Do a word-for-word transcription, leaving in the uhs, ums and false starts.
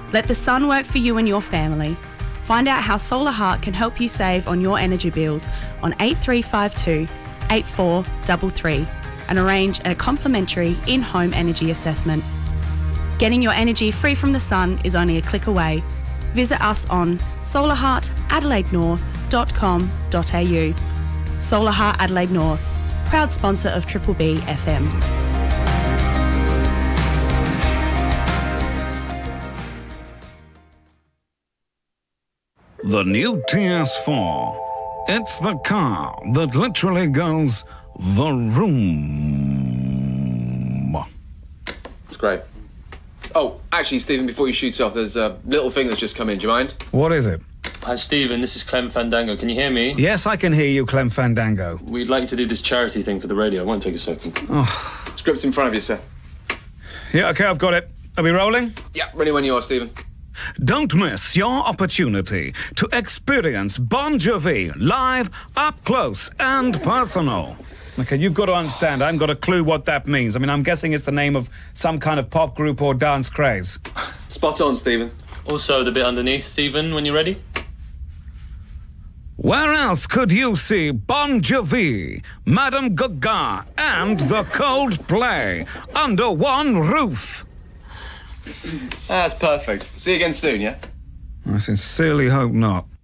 Let the sun work for you and your family. Find out how Solar Heart can help you save on your energy bills on eight three five two, eight four three three and arrange a complimentary in-home energy assessment. Getting your energy free from the sun is only a click away. Visit us on solar heart adelaide north dot com dot a u. Solar Heart Adelaide North, proud sponsor of Triple B F M. The new T S four. It's the car that literally goes the room. It's great. Oh, actually, Stephen, before you shoot off, there's a little thing that's just come in. Do you mind? What is it? Hi, Stephen. This is Clem Fandango. Can you hear me? Yes, I can hear you, Clem Fandango. We'd like to do this charity thing for the radio. It won't take a second. Oh. Script's in front of you, sir. Yeah, OK, I've got it. Are we rolling? Yeah, ready when you are, Stephen. Don't miss your opportunity to experience Bon Jovi live, up close and personal. OK, you've got to understand, I haven't got a clue what that means. I mean, I'm guessing it's the name of some kind of pop group or dance craze. Spot on, Stephen. Also, the bit underneath, Stephen, when you're ready. Where else could you see Bon Jovi, Madame Gaga and the Coldplay under one roof? That's perfect. See you again soon, yeah? I sincerely hope not.